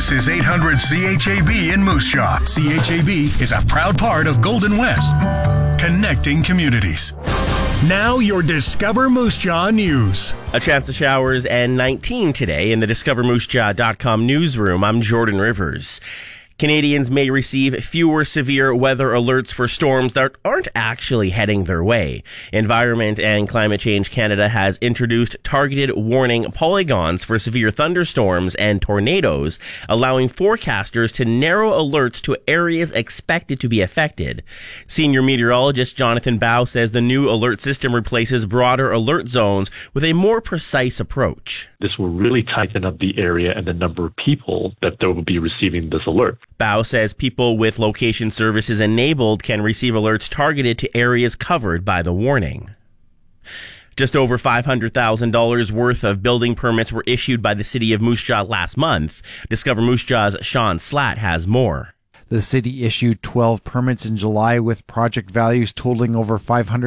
This is 800 CHAB in Moose Jaw. CHAB is a proud part of Golden West, connecting communities. Now your Discover Moose Jaw news. A chance of showers and 19 today in the DiscoverMooseJaw.com newsroom. I'm Jordan Rivers. Canadians may receive fewer severe weather alerts for storms that aren't actually heading their way. Environment and Climate Change Canada has introduced targeted warning polygons for severe thunderstorms and tornadoes, allowing forecasters to narrow alerts to areas expected to be affected. Senior meteorologist Jonathan Bao says the new alert system replaces broader alert zones with a more precise approach. This will really tighten up the area and the number of people that will be receiving this alert. Bao says people with location services enabled can receive alerts targeted to areas covered by the warning. Just over $500,000 worth of building permits were issued by the city of Moose Jaw last month. Discover Moose Jaw's Sean Slatt has more. The city issued 12 permits in July with project values totaling over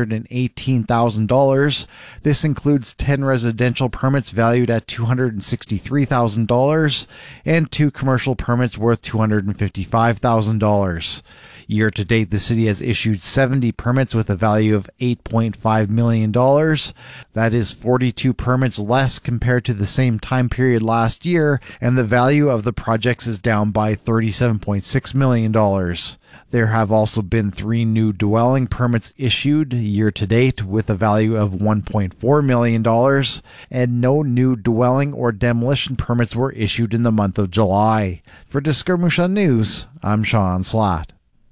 $518,000. This includes 10 residential permits valued at $263,000 and 2 commercial permits worth $255,000. Year to date, the city has issued 70 permits with a value of $8.5 million. That is 42 permits less compared to the same time period last year, and the value of the projects is down by $37.6 million. There have also been 3 new dwelling permits issued year to date with a value of $1.4 million, and no new dwelling or demolition permits were issued in the month of July. For Discover Moose Jaw News, I'm Sean Slatt.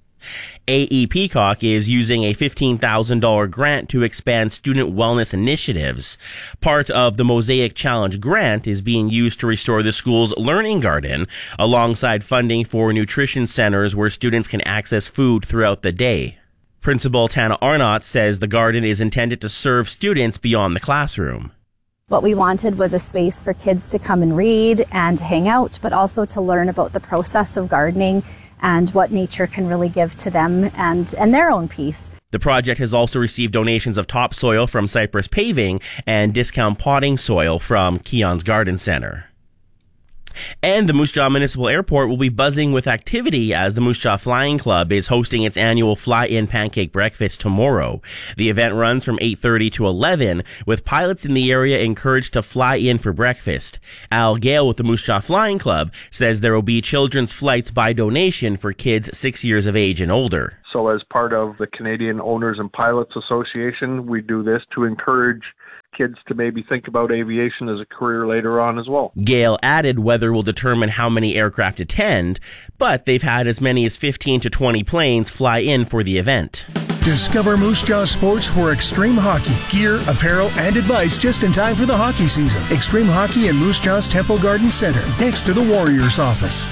AE Peacock is using a $15,000 grant to expand student wellness initiatives. Part of the Mosaic Challenge grant is being used to restore the school's learning garden, alongside funding for nutrition centers where students can access food throughout the day. Principal Tana Arnott says the garden is intended to serve students beyond the classroom. What we wanted was a space for kids to come and read and hang out, but also to learn about the process of gardening and what nature can really give to them and their own piece. The project has also received donations of topsoil from Cypress Paving and discount potting soil from Keon's Garden Center. And the Moose Jaw Municipal Airport will be buzzing with activity as the Moose Jaw Flying Club is hosting its annual Fly-In Pancake Breakfast tomorrow. The event runs from 8:30 to 11, with pilots in the area encouraged to fly in for breakfast. Al Gale with the Moose Jaw Flying Club says there will be children's flights by donation for kids 6 years of age and older. So as part of the Canadian Owners and Pilots Association, we do this to encourage kids to maybe think about aviation as a career later on as well. Gale added weather will determine how many aircraft attend, but they've had as many as 15 to 20 planes fly in for the event. Discover Moose Jaw Sports for Extreme Hockey. Gear, apparel, and advice just in time for the hockey season. Extreme Hockey in Moose Jaw's Temple Garden Center, next to the Warriors office.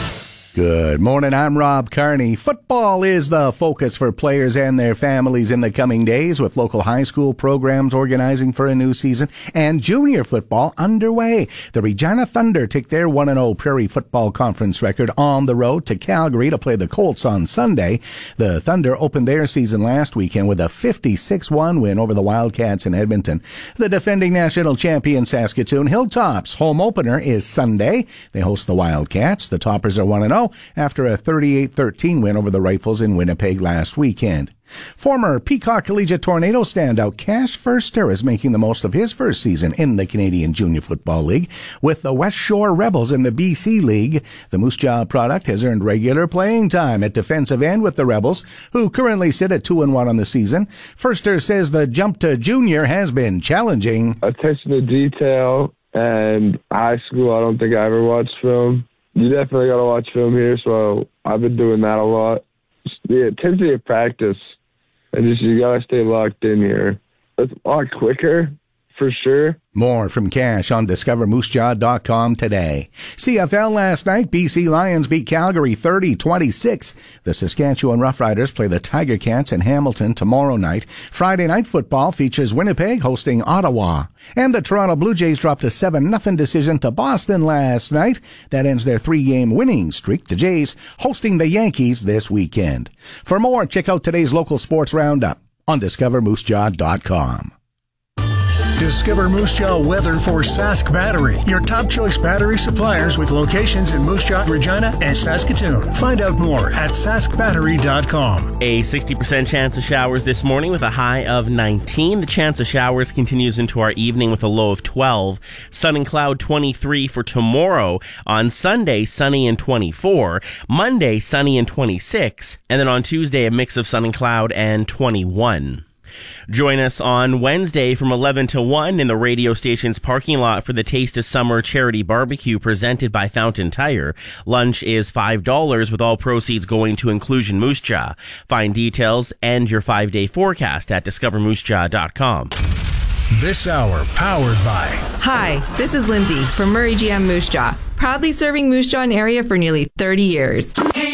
Good morning, I'm Rob Carney. Football is the focus for players and their families in the coming days, with local high school programs organizing for a new season and junior football underway. The Regina Thunder take their 1-0 Prairie Football Conference record on the road to Calgary to play the Colts on Sunday. The Thunder opened their season last weekend with a 56-1 win over the Wildcats in Edmonton. The defending national champion Saskatoon Hilltops home opener is Sunday. They host the Wildcats. The Toppers are 1-0. After a 38-13 win over the Rifles in Winnipeg last weekend. Former Peacock Collegiate Tornado standout Cash Furster is making the most of his first season in the Canadian Junior Football League. With the West Shore Rebels in the BC League, the Moose Jaw product has earned regular playing time at defensive end with the Rebels, who currently sit at 2-1 on the season. Furster says the jump to junior has been challenging. Attention to detail and high school, I don't think I ever watched film. You definitely got to watch film here, so I've been doing that a lot. The intensity of practice, and just you got to stay locked in here. It's a lot quicker, for sure. More from Cash on DiscoverMooseJaw.com today. CFL last night, BC Lions beat Calgary 30-26. The Saskatchewan Roughriders play the Tiger Cats in Hamilton tomorrow night. Friday night football features Winnipeg hosting Ottawa. And the Toronto Blue Jays dropped a 7-0 decision to Boston last night. That ends their 3-game winning streak. The Jays hosting the Yankees this weekend. For more, check out today's local sports roundup on DiscoverMooseJaw.com. Discover Moose Jaw weather for Sask Battery, your top choice battery suppliers with locations in Moose Jaw, Regina, and Saskatoon. Find out more at saskbattery.com. A 60% chance of showers this morning with a high of 19. The chance of showers continues into our evening with a low of 12. Sun and cloud 23 for tomorrow. On Sunday, sunny and 24. Monday, sunny and 26. And then on Tuesday, a mix of sun and cloud and 21. Join us on Wednesday from 11 to 1 in the radio station's parking lot for the Taste of Summer charity barbecue presented by Fountain Tire. Lunch is $5 with all proceeds going to Inclusion Moose Jaw. Find details and your 5-day forecast at discovermoosejaw.com. This hour powered by... Hi, this is Lindsay from Murray GM Moose Jaw, proudly serving Moose Jaw area for nearly 30 years.